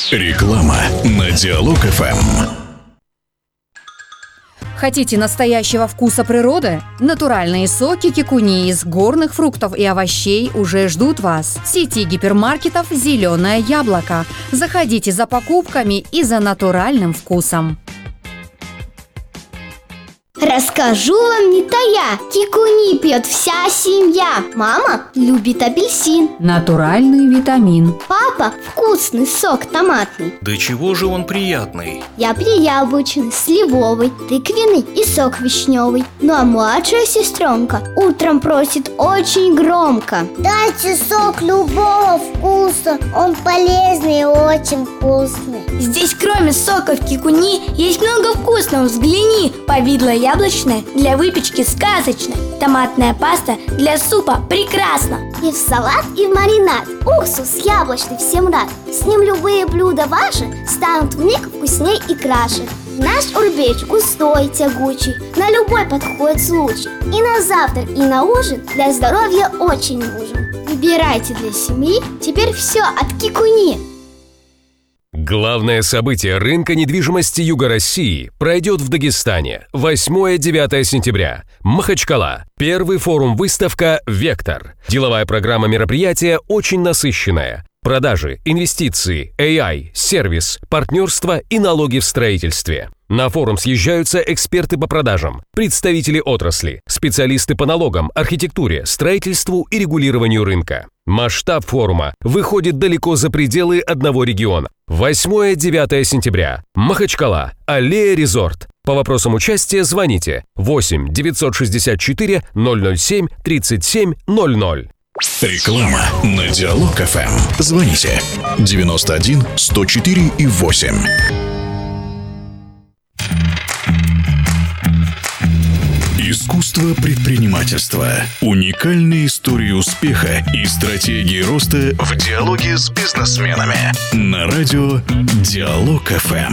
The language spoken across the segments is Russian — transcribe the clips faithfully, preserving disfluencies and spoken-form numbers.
Реклама на Диалог эф эм. Хотите настоящего вкуса природы? Натуральные соки кикуни из горных фруктов и овощей уже ждут вас. В сети гипермаркетов «Зеленое яблоко». Заходите за покупками и за натуральным вкусом. Расскажу вам не тая, кикуни пьет вся семья. Мама любит апельсин, Натуральный витамин. папа вкусный сок томатный. Да чего же он приятный? Я пью яблочный, сливовый, тыквенный и сок вишневый. Ну а младшая сестренка утром просит очень громко: дайте сок любого вкуса, он полезный и очень вкусный. Здесь кроме соков кикуни есть много вкусного. Взгляни: повидло яблочное для выпечки сказочно, томатная паста для супа прекрасно. И в салат, и в маринад. Уксус яблочный всем рад. С ним любые блюда ваши станут вмиг вкусней и краше. Наш урбеч густой, тягучий, на любой подходит случай. И на завтрак, и на ужин для здоровья очень нужен. Выбирайте для семьи теперь все от кикуни. Главное событие рынка недвижимости Юга России пройдет в Дагестане восьмое-девятое сентября. Махачкала. Первый форум-выставка «Вектор». Деловая программа мероприятия очень насыщенная. Продажи, инвестиции, эй ай, сервис, партнерство и налоги в строительстве. На форум съезжаются эксперты по продажам, представители отрасли, специалисты по налогам, архитектуре, строительству и регулированию рынка. Масштаб форума выходит далеко за пределы одного региона. восьмое-девятое сентября. Махачкала. Аллея Резорт. По вопросам участия звоните восемь девятьсот шестьдесят четыре ноль ноль семь тридцать семь ноль ноль. Реклама на Диалог эф эм. Звоните девяносто один сто четыре и восемь. Искусство предпринимательства. Уникальные истории успеха и стратегии роста в диалоге с бизнесменами. На радио Диалог эф эм.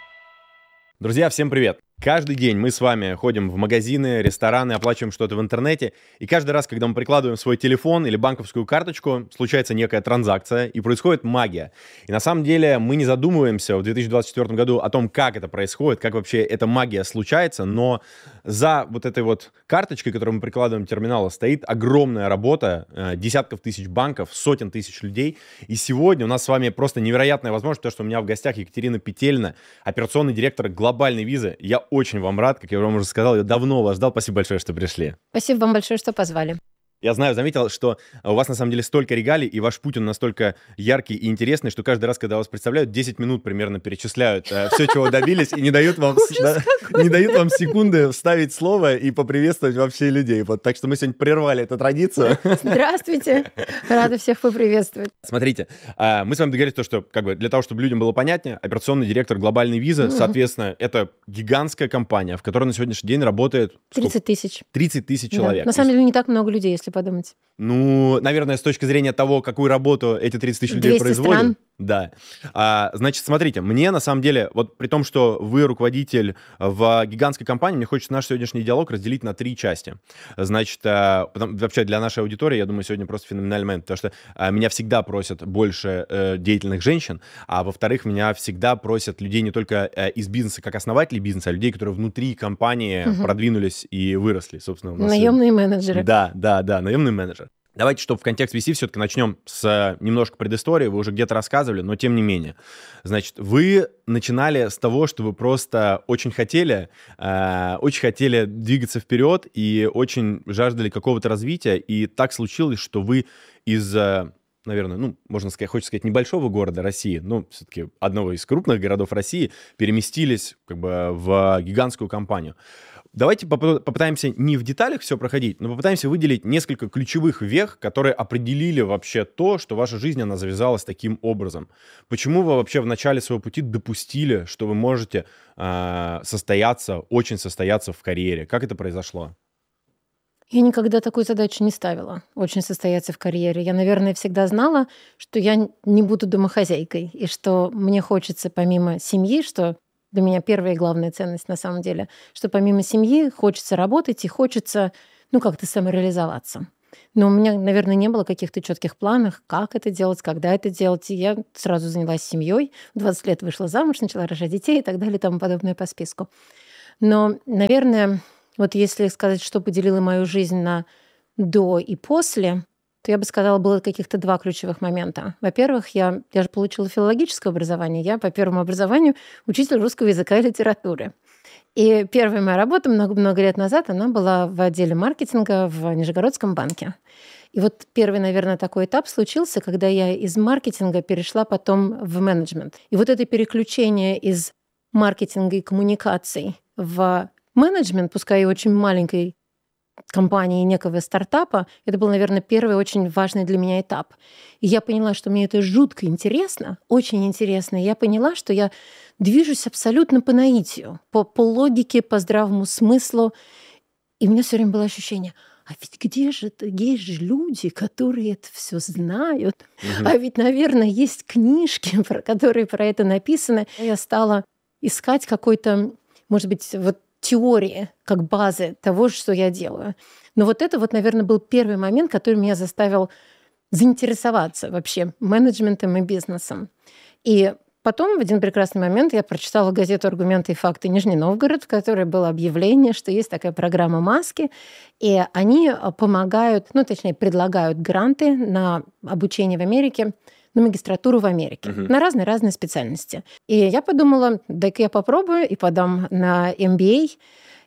Друзья, всем привет! Каждый день мы с вами ходим в магазины, рестораны, оплачиваем что-то в интернете, и каждый раз, когда мы прикладываем свой телефон или банковскую карточку, случается некая транзакция, и происходит магия. И на самом деле мы не задумываемся в две тысячи двадцать четвёртом году о том, как это происходит, как вообще эта магия случается, но за вот этой вот карточкой, которую мы прикладываем к терминалу, стоит огромная работа э, десятков тысяч банков, сотен тысяч людей. И сегодня у нас с вами просто невероятная возможность, потому что у меня в гостях Екатерина Петельна, операционный директор глобальной визы. Я очень вам рад, как я вам уже сказал, я давно вас ждал. Спасибо большое, что пришли. Спасибо вам большое, что позвали. Я знаю, заметил, что у вас на самом деле столько регалий, и ваш путь он настолько яркий и интересный, что каждый раз, когда вас представляют, десять минут примерно перечисляют э, все, чего добились, и не дают вам, да, не дают вам секунды вставить слово и поприветствовать вообще людей. Вот, так что мы сегодня прервали эту традицию. Здравствуйте. Рада всех поприветствовать. Смотрите, э, мы с вами договорились, то, что как бы, для того, чтобы людям было понятнее, операционный директор глобальной визы, mm-hmm. соответственно, это гигантская компания, в которой на сегодняшний день работает... тридцать тысяч. тридцать тысяч да. человек. На самом деле не так много людей, если подумать. Ну, наверное, с точки зрения того, какую работу эти тридцать тысяч людей производят. Стран. Да. А, значит, смотрите, мне на самом деле, вот при том, что вы руководитель в гигантской компании, мне хочется наш сегодняшний диалог разделить на три части. Значит, а, потом, вообще для нашей аудитории, я думаю, сегодня просто феноменальный момент, потому что а, меня всегда просят больше э, деятельных женщин, а во-вторых, меня всегда просят людей не только э, из бизнеса, как основателей бизнеса, а людей, которые внутри компании угу. продвинулись и выросли, собственно. У нас наемные менеджеры. Да, да, да, наемный менеджер. Давайте, чтобы в контекст ввести, все-таки начнем с немножко предыстории. Вы уже где-то рассказывали, но тем не менее. Значит, вы начинали с того, что вы просто очень хотели, э, очень хотели двигаться вперед и очень жаждали какого-то развития. И так случилось, что вы из, наверное, ну, можно сказать, хочется сказать, небольшого города России, но все-таки одного из крупных городов России, переместились как бы в гигантскую компанию. Давайте попытаемся не в деталях все проходить, но попытаемся выделить несколько ключевых вех, которые определили вообще то, что ваша жизнь, она завязалась таким образом. Почему вы вообще в начале своего пути допустили, что вы можете э, состояться, очень состояться в карьере? Как это произошло? Я никогда такую задачу не ставила, очень состояться в карьере. Я, наверное, всегда знала, что я не буду домохозяйкой, и что мне хочется помимо семьи, что... Для меня первая и главная ценность на самом деле, что помимо семьи хочется работать и хочется, ну, как-то самореализоваться. Но у меня, наверное, не было каких-то четких планов, как это делать, когда это делать. И я сразу занялась семьей. В двадцать лет вышла замуж, начала рожать детей и так далее и тому подобное по списку. Но, наверное, вот если сказать, что поделило мою жизнь на до и после, то я бы сказала, было каких-то два ключевых момента. Во-первых, я, я же получила филологическое образование. Я по первому образованию учитель русского языка и литературы. И первая моя работа много-много лет назад, она была в отделе маркетинга в Нижегородском банке. И вот первый, наверное, такой этап случился, когда я из маркетинга перешла потом в менеджмент. И вот это переключение из маркетинга и коммуникаций в менеджмент, пускай и очень маленькой компании, некого стартапа, это был, наверное, первый очень важный для меня этап. И я поняла, что мне это жутко интересно, очень интересно. И я поняла, что я движусь абсолютно по наитию, по, по логике, по здравому смыслу. И у меня все время было ощущение, а ведь где же это? Есть же люди, которые это все знают. Угу. А ведь, наверное, есть книжки, про которые про это написаны. Я стала искать какой-то, может быть, вот теории как базы того, что я делаю. Но вот это вот, наверное, был первый момент, который меня заставил заинтересоваться вообще менеджментом и бизнесом. И потом в один прекрасный момент я прочитала газету «Аргументы и факты» Нижний Новгород, в которой было объявление, что есть такая программа «Маски», и они помогают, ну, точнее, предлагают гранты на обучение в Америке, на магистратуру в Америке, uh-huh. на разные-разные специальности. И я подумала, дай-ка я попробую и подам на эм би эй.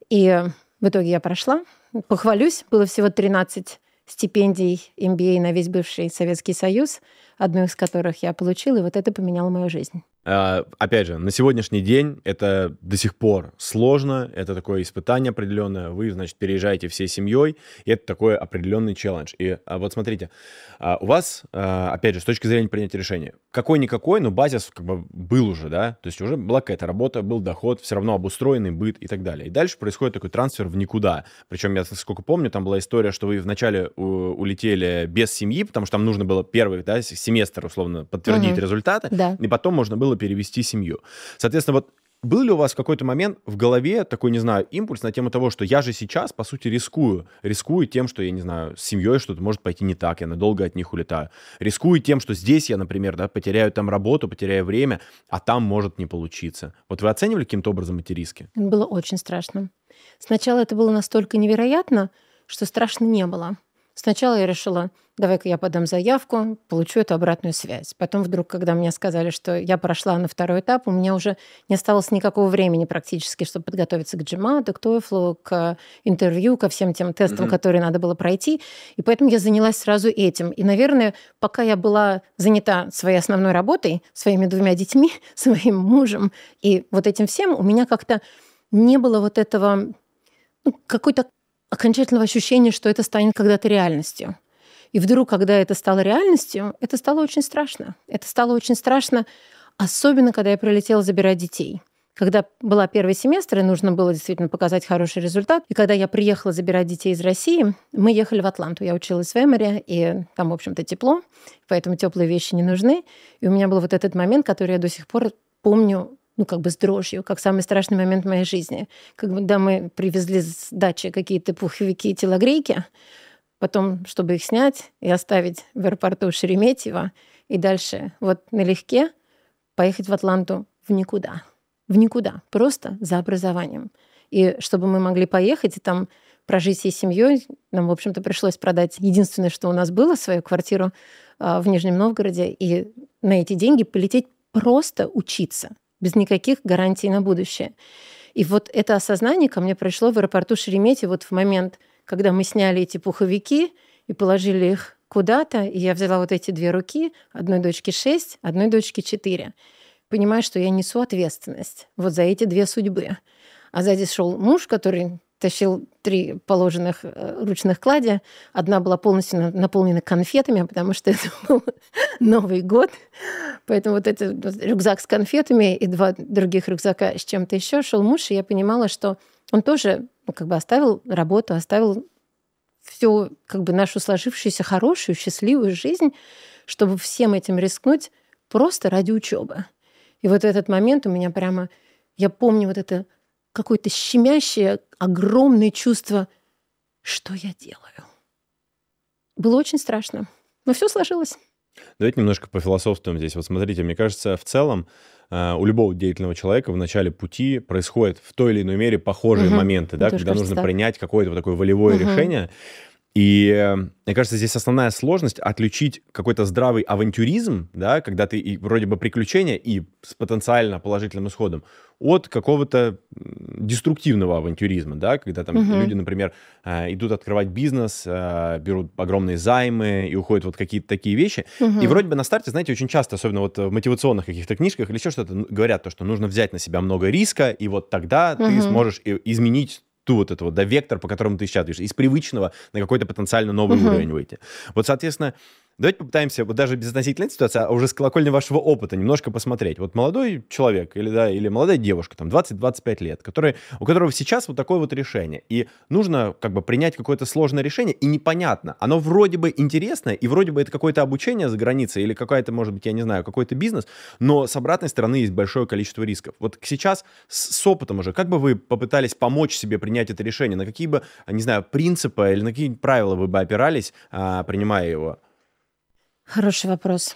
И в итоге я прошла. Похвалюсь, было всего тринадцать стипендий эм би эй на весь бывший Советский Союз, одну из которых я получила, и вот это поменяло мою жизнь. Uh, опять же, на сегодняшний день это до сих пор сложно, это такое испытание определенное. Вы, значит, переезжаете всей семьей, и это такой определенный челлендж. И uh, вот смотрите, uh, у вас, uh, опять же, с точки зрения принятия решения, какой-никакой, но базис как бы был уже, да, то есть уже была какая-то работа, был доход, все равно обустроенный быт и так далее. И дальше происходит такой трансфер в никуда. Причем я, насколько помню, там была история, что вы вначале у- улетели без семьи, потому что там нужно было первый, да, семестр, условно, подтвердить угу. результаты, да. и потом можно было перевести семью. Соответственно, вот был ли у вас в какой-то момент в голове такой, не знаю, импульс на тему того, что я же сейчас, по сути, рискую. Рискую тем, что, я не знаю, с семьей что-то может пойти не так, я надолго от них улетаю. Рискую тем, что здесь я, например, да, потеряю там работу, потеряю время, а там может не получиться. Вот вы оценивали каким-то образом эти риски? Было очень страшно. Сначала это было настолько невероятно, что страшно не было. Сначала я решила, давай-ка я подам заявку, получу эту обратную связь. Потом вдруг, когда мне сказали, что я прошла на второй этап, у меня уже не осталось никакого времени практически, чтобы подготовиться к джимату, к TOEFL, к интервью, ко всем тем тестам, mm-hmm. которые надо было пройти. И поэтому я занялась сразу этим. И, наверное, пока я была занята своей основной работой, своими двумя детьми, своим мужем и вот этим всем, у меня как-то не было вот этого, ну, какой-то окончательного ощущения, что это станет когда-то реальностью. И вдруг, когда это стало реальностью, это стало очень страшно. Это стало очень страшно, особенно когда я прилетела забирать детей. Когда была первый семестр, и нужно было действительно показать хороший результат. И когда я приехала забирать детей из России, мы ехали в Атланту. Я училась в Эмори, и там, в общем-то, тепло, поэтому теплые вещи не нужны. И у меня был вот этот момент, который я до сих пор помню, ну, как бы с дрожью, как самый страшный момент в моей жизни. Когда мы привезли с дачи какие-то пуховики и телогрейки, потом, чтобы их снять и оставить в аэропорту Шереметьево, и дальше вот налегке поехать в Атланту в никуда. В никуда. Просто за образованием. И чтобы мы могли поехать и там прожить всей семьей, нам, в общем-то, пришлось продать единственное, что у нас было, свою квартиру в Нижнем Новгороде, и на эти деньги полететь просто учиться, без никаких гарантий на будущее. И вот это осознание ко мне пришло в аэропорту Шереметьево вот в момент, когда мы сняли эти пуховики и положили их куда-то, и я взяла вот эти две руки, одной дочке шесть, одной дочке четыре. Понимаю, что я несу ответственность вот за эти две судьбы. А сзади шел муж, который тащил три положенных ручных клади. Одна была полностью наполнена конфетами, потому что это был Новый год. Поэтому вот этот рюкзак с конфетами и два других рюкзака с чем-то еще шел муж, и я понимала, что он тоже, ну, как бы оставил работу, оставил всю как бы нашу сложившуюся хорошую, счастливую жизнь, чтобы всем этим рискнуть просто ради учебы. И вот в этот момент у меня прямо, я помню вот это какое-то щемящее, огромное чувство, что я делаю? Было очень страшно. Но все сложилось. Давайте немножко пофилософствуем здесь. Вот смотрите, мне кажется, в целом э, у любого деятельного человека в начале пути происходят в той или иной мере похожие Мгм. моменты, да, Мне тоже когда кажется нужно так. принять какое-то вот такое волевое Мгм. решение. И э, мне кажется, здесь основная сложность отличить какой-то здравый авантюризм, да, когда ты и вроде бы приключения и с потенциально положительным исходом, от какого-то м, деструктивного авантюризма, да, когда там Мгм. люди, например, э, идут открывать бизнес, э, берут огромные займы и уходят вот в какие-то такие вещи. И Мгм. вроде бы на старте, знаете, очень часто, особенно вот в мотивационных каких-то книжках или еще что-то, н- говорят то, что нужно взять на себя много риска, и вот тогда ты Мгм. сможешь и- изменить ту вот это вот, да, вектор, по которому ты сейчас движешься, из привычного на какой-то потенциально новый Мгм. уровень выйти. Вот, соответственно, давайте попытаемся, вот даже без относительной этой ситуации, а уже с колокольни вашего опыта немножко посмотреть. Вот молодой человек или, да, или молодая девушка, там, двадцать-двадцать пять лет, который, у которого сейчас вот такое вот решение, и нужно как бы принять какое-то сложное решение, и непонятно, оно вроде бы интересное, и вроде бы это какое-то обучение за границей, или какая-то, может быть, я не знаю, какой-то бизнес, но с обратной стороны есть большое количество рисков. Вот сейчас с, с опытом уже, как бы вы попытались помочь себе принять это решение, на какие бы, не знаю, принципы или на какие правила вы бы опирались, а, принимая его? Хороший вопрос.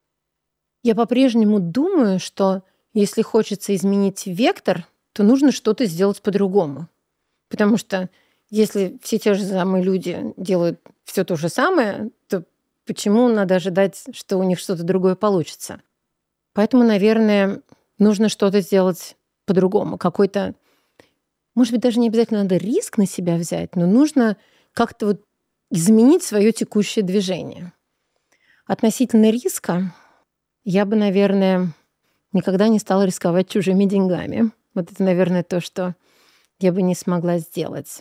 Я по-прежнему думаю, что если хочется изменить вектор, то нужно что-то сделать по-другому. Потому что если все те же самые люди делают все то же самое, то почему надо ожидать, что у них что-то другое получится? Поэтому, наверное, нужно что-то сделать по-другому. Какой-то, может быть, даже не обязательно надо риск на себя взять, но нужно как-то вот изменить свое текущее движение. Относительно риска я бы, наверное, никогда не стала рисковать чужими деньгами. Вот это, наверное, то, что я бы не смогла сделать.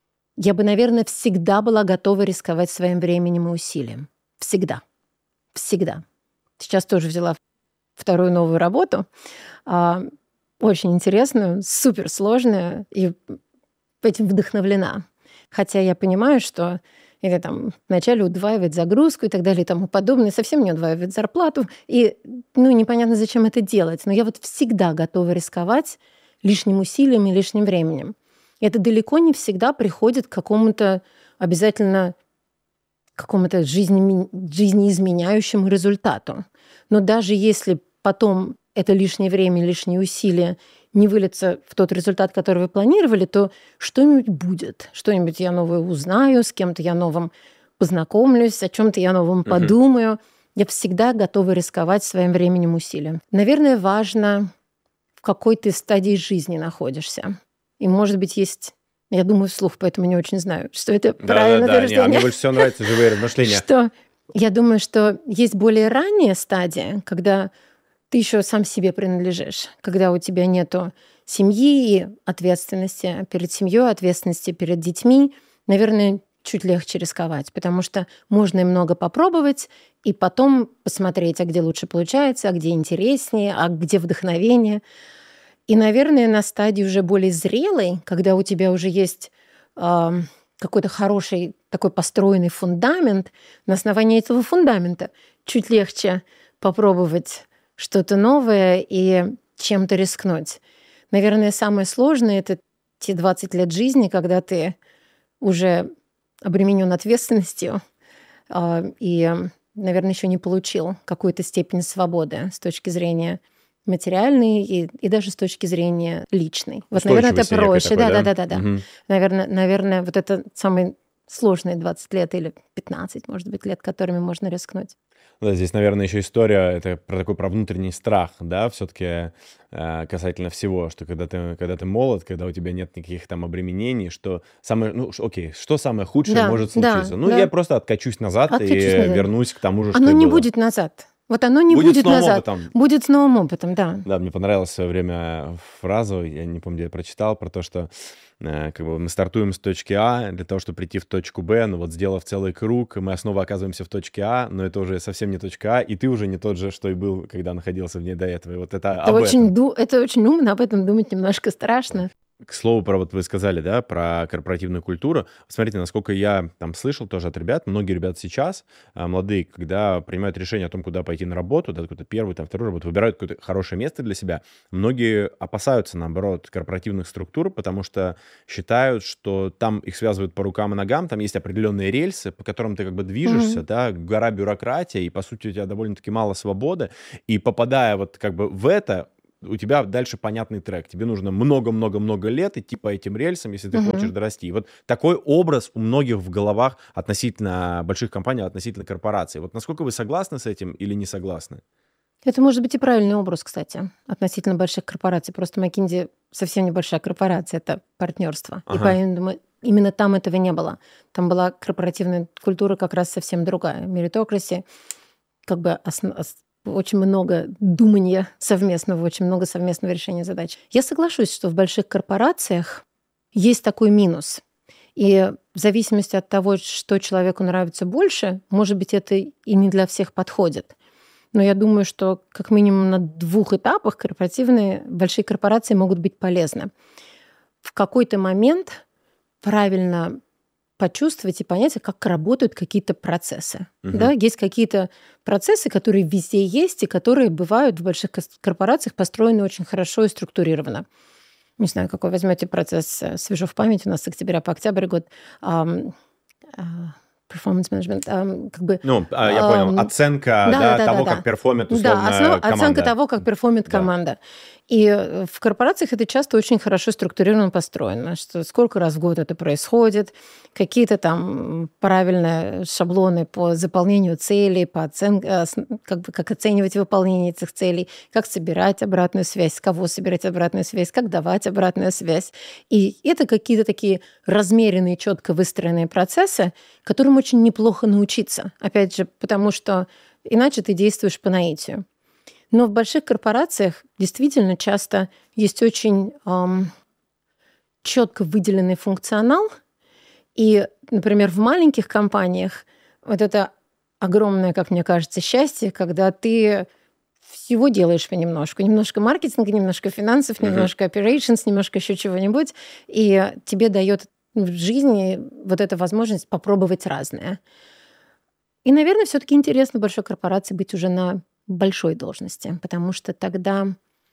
Я бы, наверное, всегда была готова рисковать своим временем и усилием. Всегда. Всегда. Сейчас тоже взяла вторую новую работу. а, Очень интересную, суперсложную, и этим вдохновлена. Хотя я понимаю, что или там вначале удваивать загрузку и так далее и тому подобное, совсем не удваивать зарплату. И ну, непонятно, зачем это делать. Но я вот всегда готова рисковать лишним усилием и лишним временем. И это далеко не всегда приходит к какому-то обязательно какому-то жизнеми- жизнеизменяющему результату. Но даже если потом это лишнее время, лишние усилия не выльется в тот результат, который вы планировали, то что-нибудь будет. Что-нибудь я новое узнаю, с кем-то я новым познакомлюсь, о чем-то я новом Мгм. подумаю. Я всегда готова рисковать своим временем и усилием. Наверное, важно, в какой ты стадии жизни находишься. И, может быть, есть... Я думаю вслух, поэтому не очень знаю, что это правильное Да-да-да, не, а утверждение. мне больше всего нравятся живые размышления. Что я думаю, что есть более ранняя стадия, когда ты еще сам себе принадлежишь, когда у тебя нету семьи и ответственности перед семьей, ответственности перед детьми. Наверное, чуть легче рисковать, потому что можно и много попробовать, и потом посмотреть, а где лучше получается, а где интереснее, а где вдохновение. И, наверное, на стадии уже более зрелой, когда у тебя уже есть э, какой-то хороший такой построенный фундамент, на основании этого фундамента чуть легче попробовать что-то новое и чем-то рискнуть. Наверное, самое сложное — это те двадцать лет жизни, когда ты уже обременен ответственностью э, и, наверное, еще не получил какую-то степень свободы с точки зрения материальной и, и даже с точки зрения личной. Вот, наверное, это Устойчивости некой проще. такой, Да, да? да, да, да, да. Мгм. Наверное, наверное, вот это самые сложные двадцать лет или пятнадцать, может быть, лет, которыми можно рискнуть. Да, здесь, наверное, еще история, это про такой, про внутренний страх, да, все-таки э, касательно всего, что когда ты, когда ты молод, когда у тебя нет никаких там обременений, что самое, ну, ш- окей, что самое худшее Да, может да, случиться? Ну, да. я просто откачусь назад Откачусь и назад. вернусь к тому же, что Оно и не было. будет назад. Вот оно не Будет будет, с новым назад. опытом. Будет с новым опытом, да. Да, мне понравилась в свое время фраза, я не помню, где я прочитал, про то, что э, как бы мы стартуем с точки А для того, чтобы прийти в точку Б, но вот сделав целый круг, мы снова оказываемся в точке А, но это уже совсем не точка А, и ты уже не тот же, что и был, когда находился в ней до этого. И вот это Это об очень, этом. ду- это очень умно, об этом думать немножко страшно. К слову, про вот вы сказали, да, про корпоративную культуру. Смотрите, насколько я там слышал тоже от ребят, многие ребята сейчас, а, молодые, когда принимают решение о том, куда пойти на работу, да, какую-то первую, там, вторую работу, выбирают какое-то хорошее место для себя, многие опасаются, наоборот, корпоративных структур, потому что считают, что там их связывают по рукам и ногам, там есть определенные рельсы, по которым ты как бы движешься, Мгм. да, гора бюрократии, и, по сути, у тебя довольно-таки мало свободы, и попадая вот как бы в это, у тебя дальше понятный трек. Тебе нужно много-много-много лет идти по этим рельсам, если ты Мгм. хочешь дорасти. И вот такой образ у многих в головах относительно больших компаний, относительно корпораций. Вот насколько вы согласны с этим или не согласны? Это может быть и правильный образ, кстати, относительно больших корпораций. Просто McKinsey совсем небольшая корпорация, это партнерство. И Ага. поэтому именно там этого не было. Там была корпоративная культура как раз совсем другая. Meritocracy, как бы осно- ос- очень много думания совместного, очень много совместного решения задач. Я соглашусь, что в больших корпорациях есть такой минус. И в зависимости от того, что человеку нравится больше, может быть, это и не для всех подходит. Но я думаю, что как минимум на двух этапах корпоративные большие корпорации могут быть полезны. В какой-то момент правильно почувствовать и понять, как работают какие-то процессы. Мгм. Да? Есть какие-то процессы, которые везде есть, и которые бывают в больших кос- корпорациях построены очень хорошо и структурированно. Не знаю, какой возьмете процесс, э, свежо в памяти, у нас с октября по октябрь год. ам, а, Performance management, ам, как бы... Ну, а, я понял. ам, Оценка да, да, да, того, да, как да. перформит условно Да, основа- оценка команда. того, как перформит Да. команда. И э, в корпорациях это часто очень хорошо структурировано построено, что сколько раз в год это происходит, какие-то там правильные шаблоны по заполнению целей, по оценке, как бы как оценивать выполнение этих целей, как собирать обратную связь, с кого собирать обратную связь, как давать обратную связь. И это какие-то такие размеренные, четко выстроенные процессы, которым очень неплохо научиться. Опять же, потому что иначе ты действуешь по наитию. Но в больших корпорациях действительно часто есть очень эм, четко выделенный функционал. И, например, в маленьких компаниях вот это огромное, как мне кажется, счастье, когда ты всего делаешь понемножку. Немножко маркетинга, немножко финансов, Мгм. немножко operations, немножко еще чего-нибудь. И тебе дает в жизни вот эта возможность попробовать разное. И, наверное, все-таки интересно в большой корпорации быть уже на большой должности, потому что тогда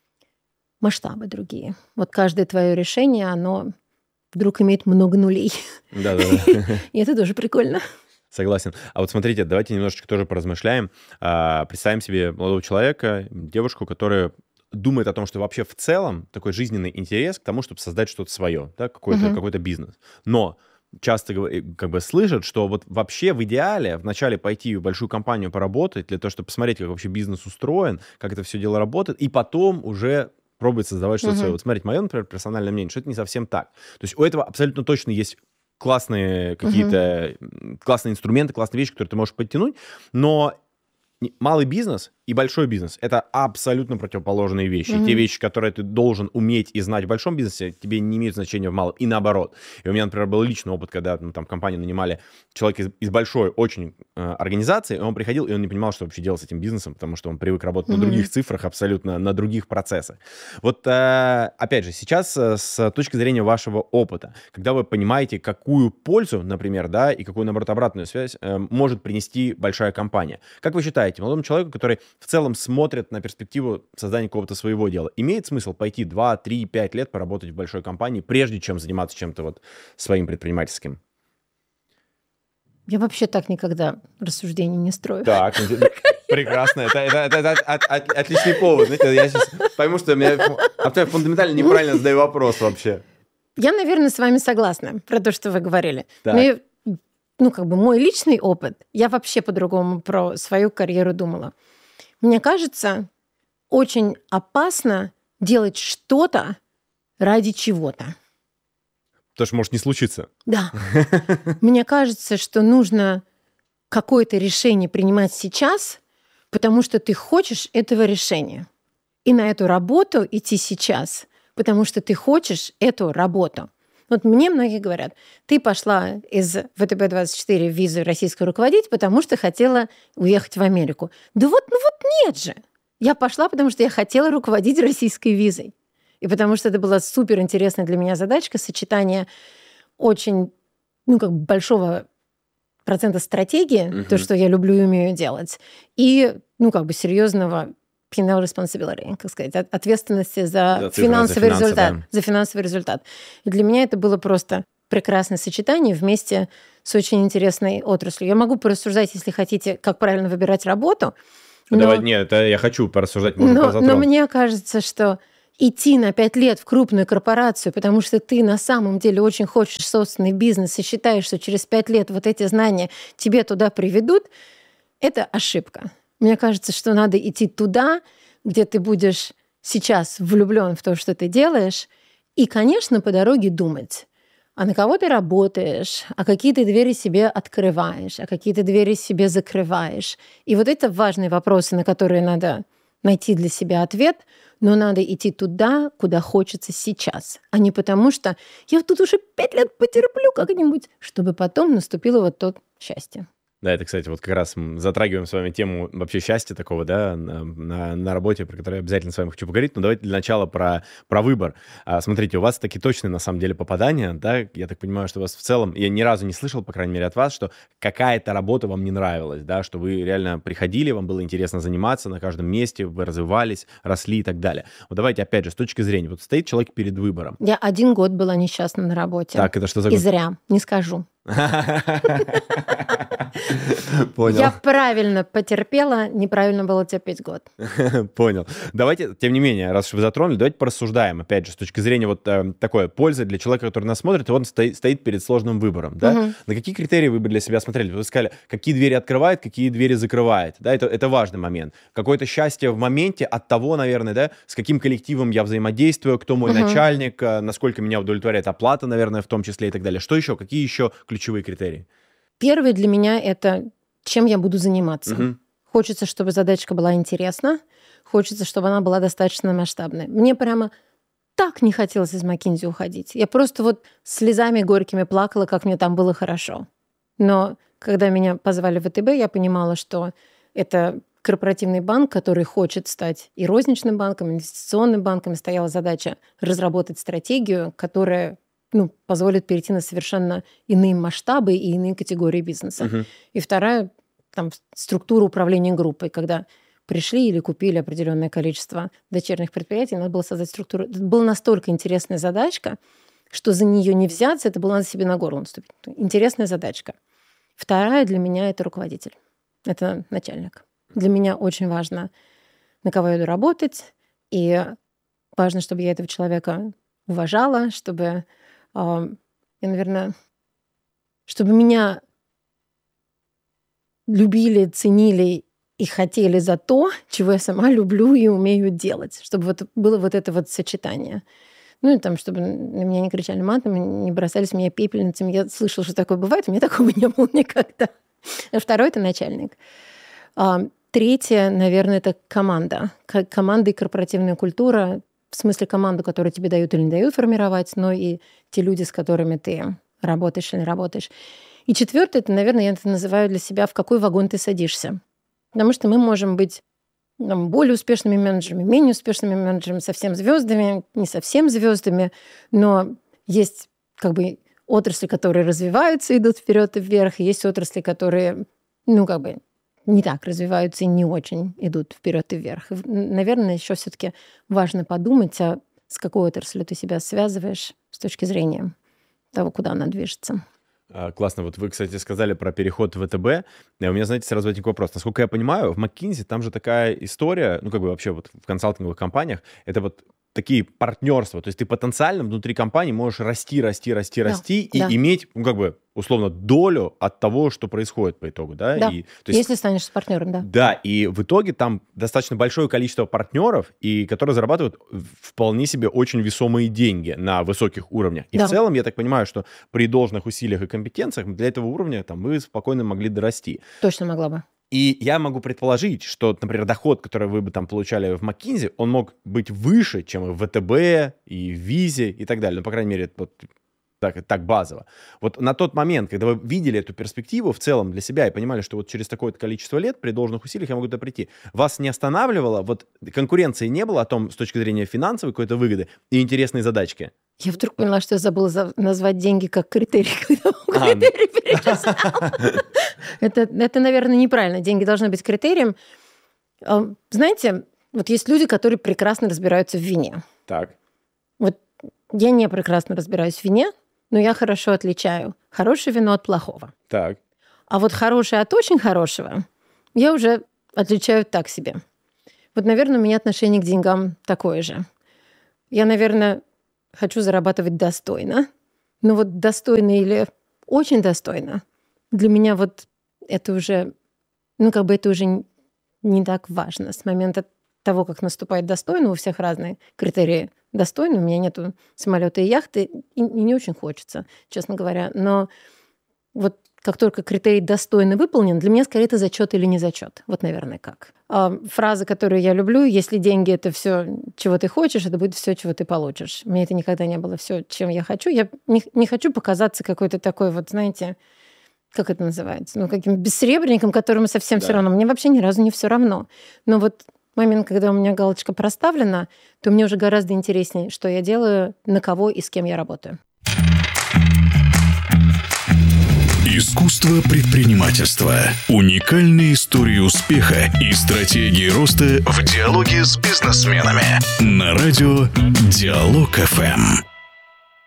масштабы другие. Вот каждое твое решение, оно вдруг имеет много нулей. Да-да-да. И это тоже прикольно. Согласен. А вот смотрите, давайте немножечко тоже поразмышляем. А, Представим себе молодого человека, девушку, которая думает о том, что вообще в целом такой жизненный интерес к тому, чтобы создать что-то свое, да, какой-то, Мгм. какой-то бизнес. Но часто гов- как бы слышат, что вот вообще в идеале вначале пойти в большую компанию поработать для того, чтобы посмотреть, как вообще бизнес устроен, как это все дело работает, и потом уже пробовать создавать что-то Мгм. свое. Вот смотрите, мое, например, персональное мнение, что это не совсем так. То есть у этого абсолютно точно есть классные какие-то м, классные инструменты, классные вещи, которые ты можешь подтянуть, но не- малый бизнес и большой бизнес — это абсолютно противоположные вещи. Мгм. Те вещи, которые ты должен уметь и знать в большом бизнесе, тебе не имеют значения в малом, и наоборот. И у меня, например, был личный опыт, когда ну, там компанию нанимали человека из, из большой очень э, организации, и он приходил, и он не понимал, что вообще делать с этим бизнесом, потому что он привык работать Мгм. на других цифрах, абсолютно на других процессах. Вот, э, опять же, сейчас э, с точки зрения вашего опыта, когда вы понимаете, какую пользу, например, да, и какую, наоборот, обратную связь э, может принести большая компания, как вы считаете, молодому человеку, который в целом смотрит на перспективу создания какого-то своего дела, имеет смысл пойти два, три, пять лет поработать в большой компании, прежде чем заниматься чем-то вот своим предпринимательским? Я вообще так никогда рассуждений не строю. Так, прекрасно. Это, это, это, это от- от- отличный повод. Знаете, я сейчас пойму, что я абсолютно фундаментально неправильно задаю вопрос вообще. Я, наверное, с вами согласна про то, что вы говорили. Так. Но я- ну, как бы мой личный опыт, я вообще по-другому про свою карьеру думала. Мне кажется, очень опасно делать что-то ради чего-то. Потому что может не случиться. Да. Мне кажется, что нужно какое-то решение принимать сейчас, потому что ты хочешь этого решения. И на эту работу идти сейчас, потому что ты хочешь эту работу. Вот мне многие говорят, ты пошла из вэ тэ бэ двадцать четыре в визу российскую руководить, потому что хотела уехать в Америку. Да вот, ну вот нет же. Я пошла, потому что я хотела руководить российской визой. И потому что это была супер интересная для меня задачка, сочетание очень, ну, как бы большого процента стратегии, uh-huh. то, что я люблю и умею делать, и, ну, как бы серьезного пи энд эл responsibility, как сказать, ответственности за, за финансовый за результат. Да. За финансовый результат. И для меня это было просто прекрасное сочетание вместе с очень интересной отраслью. Я могу порассуждать, если хотите, как правильно выбирать работу. Но... Давай, нет, это я хочу порассуждать. Можно но, но мне кажется, что идти на пять лет в крупную корпорацию, потому что ты на самом деле очень хочешь собственный бизнес и считаешь, что через пять лет вот эти знания тебе туда приведут, это ошибка. Мне кажется, что надо идти туда, где ты будешь сейчас влюблен в то, что ты делаешь, и, конечно, по дороге думать, а на кого ты работаешь, а какие ты двери себе открываешь, а какие ты двери себе закрываешь. И вот это важные вопросы, на которые надо найти для себя ответ, но надо идти туда, куда хочется сейчас, а не потому, что я тут уже пять лет потерплю как-нибудь, чтобы потом наступило вот то счастье. Да, это, кстати, вот как раз мы затрагиваем с вами тему вообще счастья такого, да, на, на, на работе, про которую я обязательно с вами хочу поговорить. Но давайте для начала про, про выбор. А, смотрите, у вас такие точные, на самом деле, попадания, да, я так понимаю, что у вас в целом, я ни разу не слышал, по крайней мере, от вас, что какая-то работа вам не нравилась, да, что вы реально приходили, вам было интересно заниматься на каждом месте, вы развивались, росли и так далее. Вот давайте, опять же, с точки зрения, вот стоит человек перед выбором. Я один год была несчастна на работе. Так, это что за год? И зря, не скажу. Понял. Я правильно потерпела, неправильно было терпеть год. Понял. Давайте, тем не менее, раз вы затронули, давайте порассуждаем, опять же, с точки зрения вот э, такой пользы для человека, который нас смотрит, и он стоит, стоит перед сложным выбором, да? Угу. На какие критерии вы бы для себя смотрели? Вы сказали, какие двери открывает, какие двери закрывает, да? Это, это важный момент. Какое-то счастье в моменте от того, наверное, да, с каким коллективом я взаимодействую, кто мой угу. начальник, насколько меня удовлетворяет оплата, наверное, в том числе и так далее. Что еще? Какие еще ключевые критерии? Первый для меня это чем я буду заниматься. Угу. Хочется, чтобы задачка была интересна, хочется, чтобы она была достаточно масштабной. Мне прямо так не хотелось из McKinsey уходить. Я просто вот слезами горькими плакала, как мне там было хорошо. Но когда меня позвали в вэ тэ бэ, я понимала, что это корпоративный банк, который хочет стать и розничным банком, и инвестиционным банком. И стояла задача разработать стратегию, которая ну, позволит перейти на совершенно иные масштабы и иные категории бизнеса. Uh-huh. И вторая, там, структура управления группой, когда пришли или купили определенное количество дочерних предприятий, надо было создать структуру. Это была настолько интересная задачка, что за нее не взяться, это было надо себе на горло наступить. Интересная задачка. Вторая для меня — это руководитель. Это начальник. Для меня очень важно, на кого я иду работать, и важно, чтобы я этого человека уважала, чтобы... Я, наверное, чтобы меня любили, ценили и хотели за то, чего я сама люблю и умею делать. Чтобы вот было вот это вот сочетание. Ну и там, чтобы на меня не кричали матом, не бросались меня пепельницами. Я слышала, что такое бывает, у меня такого не было никогда. А второй — это начальник. Третье, наверное, это команда. Команда и корпоративная культура. В смысле команду, которую тебе дают или не дают формировать, но и те люди, с которыми ты работаешь или не работаешь. И четвертое, это, наверное, я это называю для себя, в какой вагон ты садишься. Потому что мы можем быть там, более успешными менеджерами, менее успешными менеджерами, совсем звездами, не совсем звездами, но есть как бы отрасли, которые развиваются, идут вперед и вверх, и есть отрасли, которые, ну, как бы не так развиваются и не очень идут вперед и вверх. Наверное, еще все-таки важно подумать, а с какой отраслью ты себя связываешь с точки зрения того, куда она движется. Классно. Вот вы, кстати, сказали про переход в вэ тэ бэ. У меня, знаете, сразу возник вопрос. Насколько я понимаю, в McKinsey там же такая история, ну, как бы вообще вот в консалтинговых компаниях, это вот такие партнерства. То есть ты потенциально внутри компании можешь расти, расти, расти, да, расти и да. иметь, ну, как бы, условно, долю от того, что происходит по итогу, да? Да, и, то есть, если станешь с партнером, да. Да, и в итоге там достаточно большое количество партнеров, и которые зарабатывают вполне себе очень весомые деньги на высоких уровнях. И да. в целом, я так понимаю, что при должных усилиях и компетенциях для этого уровня там, вы спокойно могли дорасти. Точно могла бы. И я могу предположить, что, например, доход, который вы бы там получали в McKinsey, он мог быть выше, чем и в вэ тэ бэ, и в Визе, и так далее. Ну, по крайней мере, вот Так, так базово. Вот на тот момент, когда вы видели эту перспективу в целом для себя и понимали, что вот через такое количество лет при должных усилиях я могу туда прийти, вас не останавливало, вот конкуренции не было о том, с точки зрения финансовой какой-то выгоды и интересной задачки? Я вдруг поняла, что я забыла за- назвать деньги как критерий, когда вам критерий перечисляла. Это, это, наверное, неправильно. Деньги должны быть критерием. А, Знаете, вот есть люди, которые прекрасно разбираются в вине. Так. Вот я не прекрасно разбираюсь в вине, но я хорошо отличаю хорошее вино от плохого. Так. А вот хорошее от очень хорошего я уже отличаю так себе. Вот, наверное, у меня отношение к деньгам такое же. Я, наверное, хочу зарабатывать достойно. Но вот достойно или очень достойно, для меня вот это уже, ну, как бы это уже н- не так важно. С момента того, как наступает достойно, у всех разные критерии достойно. У меня нету самолета и яхты, и, и не очень хочется, честно говоря. Но вот как только критерий достойно выполнен, для меня скорее это зачет или не зачет. Вот, наверное, как. А фраза, которую я люблю: если деньги — это все, чего ты хочешь, это будет все, чего ты получишь. Мне это никогда не было все, чем я хочу. Я не, не хочу показаться какой-то такой вот, знаете, как это называется, ну, каким бессребренником, которому совсем все Да. равно. Мне вообще ни разу не все равно. Но вот момент, когда у меня галочка проставлена, то мне уже гораздо интереснее, что я делаю, на кого и с кем я работаю. Искусство предпринимательства. Уникальные истории успеха и стратегии роста в диалоге с бизнесменами. На радио Диалог эф эм.